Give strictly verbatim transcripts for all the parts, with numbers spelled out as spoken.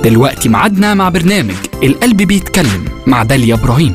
دلوقتي معادنا مع برنامج القلب بيتكلم مع داليا إبراهيم.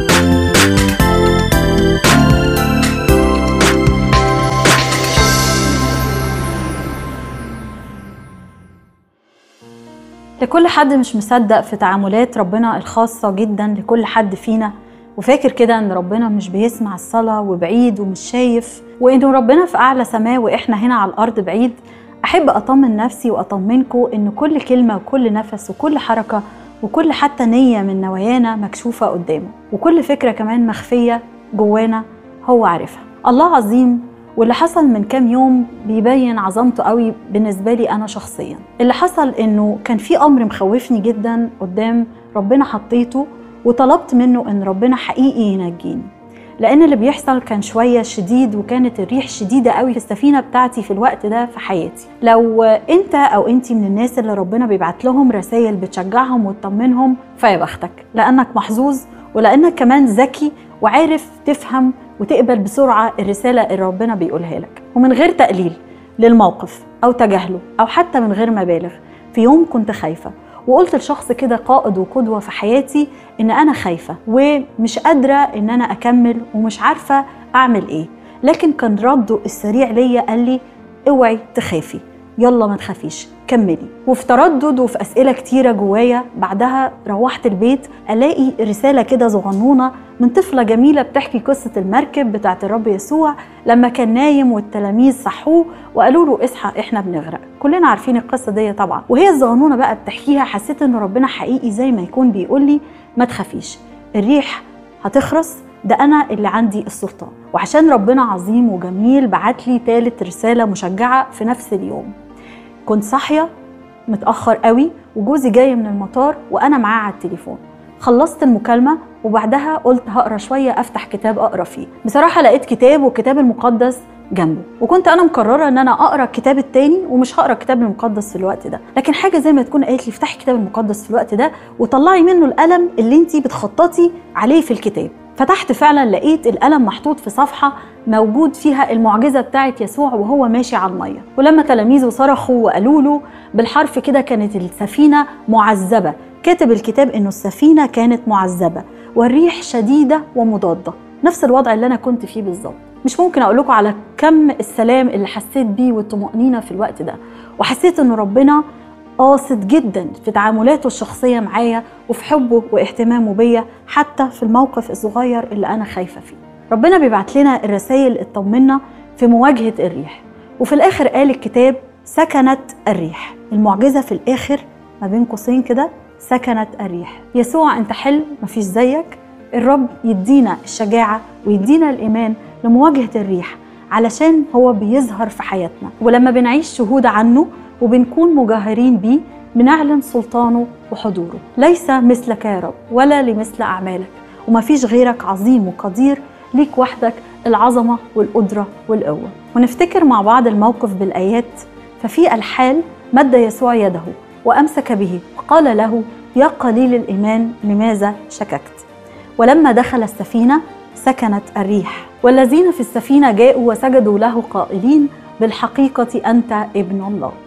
لكل حد مش مصدق في تعاملات ربنا الخاصة جدا لكل حد فينا، وفاكر كده ان ربنا مش بيسمع الصلاة وبعيد ومش شايف، وانه ربنا في اعلى سماء واحنا هنا على الارض بعيد، احب اطمن نفسي واطمنكم ان كل كلمة وكل نفس وكل حركة وكل حتى نية من نوايانا مكشوفة قدامه، وكل فكرة كمان مخفية جوانا هو عارفها. الله عظيم، واللي حصل من كام يوم بيبين عظمته قوي بالنسبة لي أنا شخصيا. اللي حصل إنه كان في أمر مخوفني جدا قدام ربنا، حطيته وطلبت منه إن ربنا حقيقي ينجيني، لأن اللي بيحصل كان شوية شديد، وكانت الريح شديدة قوي في السفينة بتاعتي في الوقت ده في حياتي. لو أنت أو أنتي من الناس اللي ربنا بيبعت لهم رسائل بتشجعهم وتطمنهم، فيا بختك، لأنك محظوظ، ولأنك كمان ذكي وعارف تفهم وتقبل بسرعة الرسالة اللي ربنا بيقولها لك، ومن غير تقليل للموقف أو تجاهله أو حتى من غير مبالغ. في يوم كنت خايفة وقلت لشخص كده قائد وقدوة في حياتي إن أنا خايفة ومش قادرة إن أنا أكمل ومش عارفة أعمل إيه، لكن كان رده السريع ليا قال لي اوعي تخافي، يلا ما تخافيش، كملي. وفي تردد وفي أسئلة كتيرة جوايا، بعدها روحت البيت ألاقي رسالة كده صغنونة من طفلة جميلة بتحكي قصة المركب بتاعت الرب يسوع لما كان نايم والتلاميذ صحوه وقالوا له اصحى احنا بنغرق. كلنا عارفين القصة دي طبعا، وهي الصغنونة بقى بتحكيها حسيت ان ربنا حقيقي زي ما يكون بيقول لي ما تخافيش، الريح هتخرس، ده أنا اللي عندي السلطان. وعشان ربنا عظيم وجميل بعت لي ثالث رسالة مشجعة في نفس اليوم. كنت صاحية متأخر قوي وجوزي جاي من المطار وأنا معاه على التليفون. خلصت المكالمة وبعدها قلت هقرأ شوية، أفتح كتاب أقرأ فيه. بصراحة لقيت كتاب والكتاب المقدس جنبه، وكنت أنا مقررة أن أنا أقرأ الكتاب التاني ومش هقرأ الكتاب المقدس في الوقت ده، لكن حاجة زي ما تكون قالت لي افتحي الكتاب المقدس في الوقت ده وطلعي منه القلم اللي انتي بتخططي عليه في الكتاب. فتحت فعلا لقيت القلم محطوط في صفحة موجود فيها المعجزة بتاعت يسوع وهو ماشي على المية، ولما تلاميذه صرخوا وقالوا له بالحرف كده كانت السفينة معذبة. كاتب الكتاب انه السفينة كانت معذبة والريح شديدة ومضادة، نفس الوضع اللي انا كنت فيه بالظبط. مش ممكن اقول لكم على كم السلام اللي حسيت بيه والطمأنينة في الوقت ده، وحسيت ان ربنا قاصد جدا في تعاملاته الشخصية معايا وفي حبه واهتمامه بيا حتى في الموقف الصغير اللي أنا خايفة فيه. ربنا بيبعت لنا الرسائل الطمنا في مواجهة الريح، وفي الآخر قال الكتاب سكنت الريح. المعجزة في الآخر ما بين قوسين كده سكنت الريح. يسوع أنت حلو مفيش زيك. الرب يدينا الشجاعة ويدينا الإيمان لمواجهة الريح علشان هو بيظهر في حياتنا، ولما بنعيش شهود عنه وبنكون مجاهرين بيه بنعلن سلطانه وحضوره. ليس مثلك يا رب ولا لمثل أعمالك، وما فيش غيرك عظيم وقدير، ليك وحدك العظمة والقدرة والقوة. ونفتكر مع بعض الموقف بالآيات. ففي الحال مد يسوع يده وأمسك به وقال له يا قليل الإيمان لماذا شككت؟ ولما دخل السفينة سكنت الريح، والذين في السفينة جاءوا وسجدوا له قائلين بالحقيقة أنت ابن الله.